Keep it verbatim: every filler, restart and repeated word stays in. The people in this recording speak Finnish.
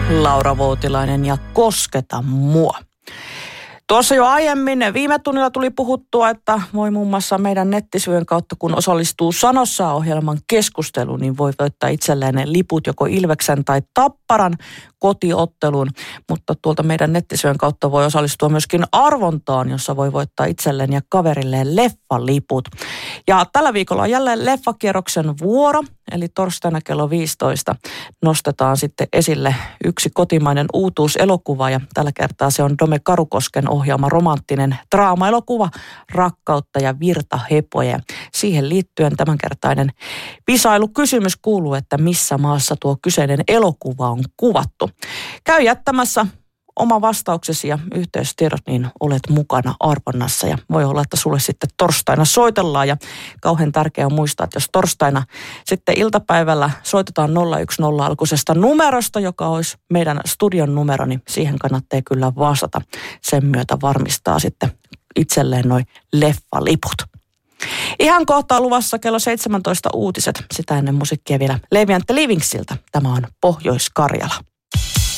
Laura Voutilainen ja Kosketa mua. Tuossa jo aiemmin viime tunnilla tuli puhuttua, että voi muun muassa meidän nettisivujen kautta, kun osallistuu Sanossa-ohjelman keskusteluun, niin voi voittaa itselleen ne liput joko Ilveksen tai Tapparan kotiotteluun. Mutta tuolta meidän nettisivujen kautta voi osallistua myöskin arvontaan, jossa voi voittaa itselleen ja kaverilleen leffaliput. Ja tällä viikolla on jälleen leffakierroksen vuoro, eli torstaina kello viisitoista nostetaan sitten esille yksi kotimainen uutuuselokuva. Ja tällä kertaa se on Dome Karukosken ohjaama romanttinen draama-elokuva Rakkautta ja virtahepoja. Siihen liittyen tämänkertainen visailukysymys kuuluu, että missä maassa tuo kyseinen elokuva on kuvattu. Käy jättämässä oma vastauksesi ja yhteystiedot, niin olet mukana arvonnassa ja voi olla, että sulle sitten torstaina soitellaan ja kauhean tärkeää on muistaa, että jos torstaina sitten iltapäivällä soitetaan nolla yksi nolla alkuisesta numerosta, joka olisi meidän studion numero, niin siihen kannattaa kyllä vastata. Sen myötä varmistaa sitten itselleen noi leffaliput. Ihan kohta luvassa kello seitsemäntoista uutiset, sitä ennen musiikkia vielä Levi Antti Livingsiltä. Tämä on Pohjois-Karjala.